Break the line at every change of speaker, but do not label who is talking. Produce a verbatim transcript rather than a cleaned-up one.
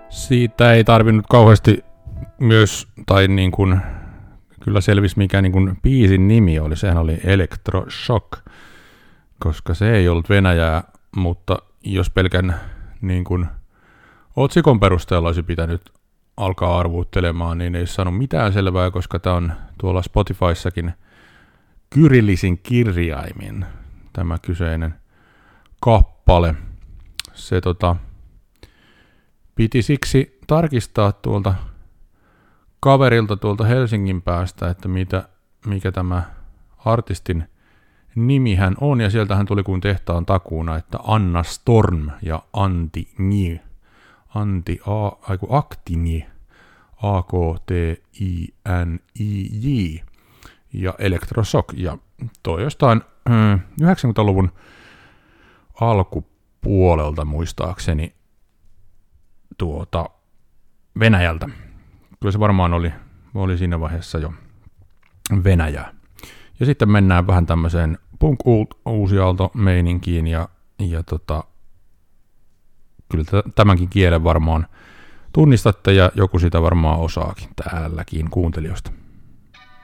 Siitä ei tarvinnut kauheasti myös, tai niin kuin, kyllä selvisi mikä niin kuin biisin nimi oli, sehän oli Electroshock, koska se ei ollut Venäjää, mutta jos pelkän niin kuin otsikon perusteella olisi pitänyt alkaa arvuuttelemaan, niin ei saanut mitään selvää, koska tämä on tuolla Spotifyssakin kyrillisin kirjaimin tämä kyseinen kappale. Se tota, piti siksi tarkistaa tuolta kaverilta tuolta Helsingin päästä, että mitä, mikä tämä artistin nimihän on, ja sieltähän tuli kuin tehtaan takuuna, että Anna Storm ja Antti Nj. Antti A, aiku Aktinj, A K T I N I J ja Electroshock, ja toi jostain mm, yhdeksänkymmentäluvun alkupuolelta muistaakseni tuota Venäjältä. Kyllä se varmaan oli, oli siinä vaiheessa jo Venäjää. Ja sitten mennään vähän tämmöiseen punk-uusiaalto-meininkiin, ja, ja tota, kyllä tämänkin kielen varmaan tunnistatte, ja joku sitä varmaan osaakin täälläkin kuuntelijoista.